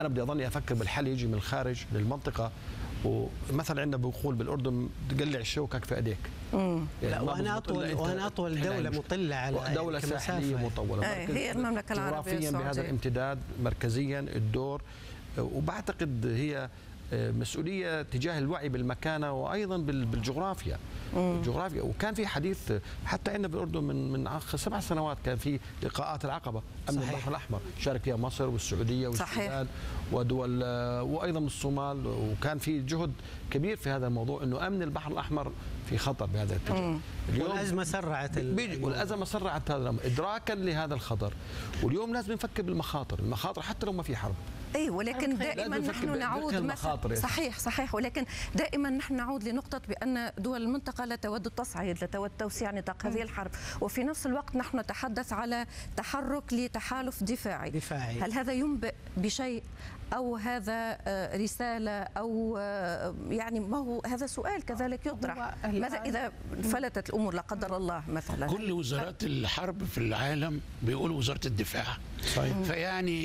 أنا بدي أظني أفكر بالحل يجي من الخارج للمنطقة، ومثلا عندنا بقول بالأردن تقلع الشوكك في أيديك. يعني وأنا أطول دولة مطلة على دولة ساحلية مطولة هي المملكة العربية السعودية بهذا الامتداد مركزيا الدور، وبعتقد هي مسؤولية تجاه الوعي بالمكانة وأيضا بالجغرافيا. الجغرافيا، وكان في حديث حتى عندنا بالأردن من 7 سنوات كان في لقاءات العقبة أمن البحر الأحمر، شارك فيها مصر والسعودية والسودان ودول وأيضا الصومال، وكان في جهد كبير في هذا الموضوع أنه أمن البحر الأحمر في خطر بهذا الاتجاه. والأزمة سرعت والأزمة سرعت هذا الأمر إدراكا لهذا الخطر، واليوم لازم نفكر المخاطر حتى لو ما في حرب. اي ولكن دائما نحن نعود صحيح ولكن دائما نحن نعود لنقطة بأن دول المنطقة لا تود التصعيد، لا تود توسيع نطاق هذه الحرب، وفي نفس الوقت نحن نتحدث على تحرك لتحالف دفاعي. هل هذا ينبئ بشيء أو هذا رسالة أو يعني ما هو هذا سؤال كذلك يطرح؟ ماذا إذا فلتت الأمور لا قدر الله مثلا؟ كل وزارات الحرب في العالم بيقولوا وزارة الدفاع. صحيح. فيعني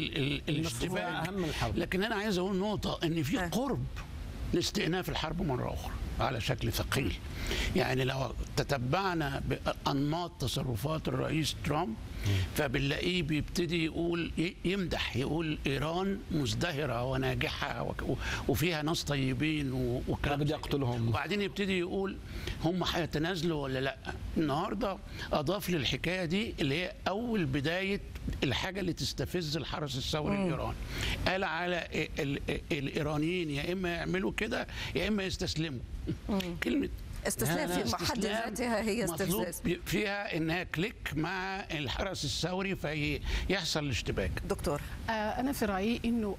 الاشتباك أهم الحرب. لكن أنا عايز أقول نقطة، إن في قرب لاستئناف الحرب مرة أخرى على شكل ثقيل. يعني لو تتبعنا بأنماط تصرفات الرئيس ترامب فبنلاقيه بيبتدي يمدح، يقول إيران مزدهرة وناجحة وفيها ناس طيبين وكلام بدي أقتلهم، وبعدين يبتدي يقول هم هيتنازلوا ولا لا. النهارده أضاف للحكاية دي اللي هي أول بداية الحاجة اللي تستفز الحرس الثوري الإيراني، قال على الإيرانيين يا إما يعملوا كده يا إما يستسلموا. كلمة استسلام في محل ذاتها هي استفزاز، فيها انها كليك مع الحرس الثوري فيحصل الاشتباك. دكتور انا في رايي انه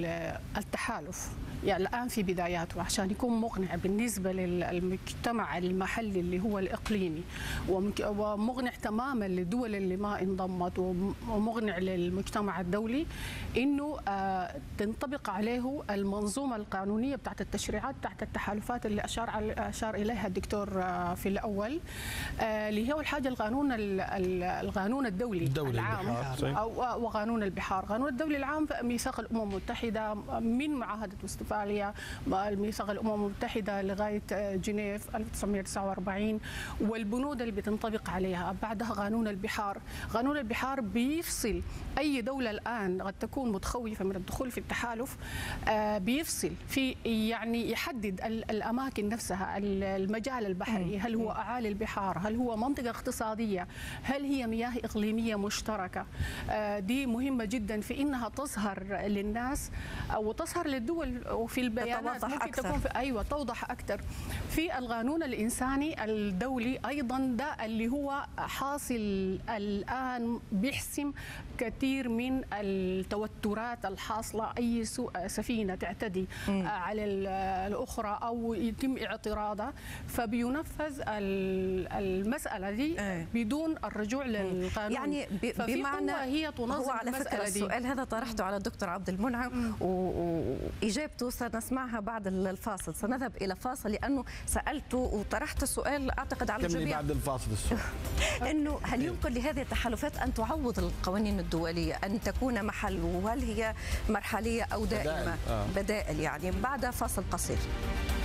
التحالف يعني الان في بداياته عشان يكون مقنع بالنسبه للمجتمع المحلي اللي هو الاقليمي، ومقنع تماما للدول اللي ما انضمت، ومقنع للمجتمع الدولي انه تنطبق عليه المنظومه القانونيه بتاعت التشريعات بتاعت التحالفات اللي اشار اليها الدكتور في الاول، اللي هو الحاجه القانون الدولي العام او وقانون البحار. القانون الدولي العام ميثاق الامم المتحده من معاهده وستفاليا، ميثاق الامم المتحده لغايه جنيف 1949، والبنود اللي بتنطبق عليها. بعدها قانون البحار. قانون البحار بيفصل اي دوله الان قد تكون متخوفه من الدخول في التحالف، بيفصل في يعني يحدد الاماكن نفسها، المجال البحري، هل هو أعالي البحار، هل هو منطقة اقتصادية، هل هي مياه إقليمية مشتركة. دي مهمة جدا في إنها تظهر للناس أو تظهر للدول، وفي البيانات ممكن تكون في توضح أكثر. في القانون الإنساني الدولي أيضا ده اللي هو حاصل الآن بيحسم كثير من التوترات الحاصلة. أي سفينة تعتدي على الأخرى أو يتم اعتراضها فبينفذ المسألة دي بدون الرجوع للقانون. يعني بمعنى هي تنظم هو على فكرة السؤال هذا طرحته على الدكتور عبد المنعم وإجابته سنسمعها بعد الفاصل. سنذهب إلى فاصل لأنه سألته وطرحت السؤال أعتقد على الجميع بعد الفاصل السؤال أنه هل يمكن لهذه التحالفات أن تعوض القوانين الدولية، أن تكون محل، وهل هي مرحلية أو دائمة؟ بدائل يعني. بعد فاصل قصير.